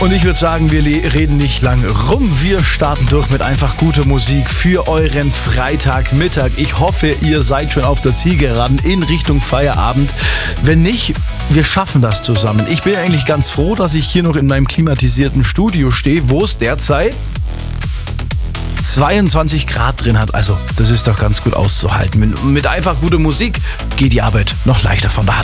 Und ich würde sagen, wir reden nicht lang rum. Wir starten durch mit einfach guter Musik für euren Freitagmittag. Ich hoffe, ihr seid schon auf der Zielgeraden in Richtung Feierabend. Wenn nicht, wir schaffen das zusammen. Ich bin eigentlich ganz froh, dass ich hier noch in meinem klimatisierten Studio stehe, wo es derzeit 22 Grad drin hat. Also, das ist doch ganz gut auszuhalten. Mit einfach guter Musik geht die Arbeit noch leichter von der Hand.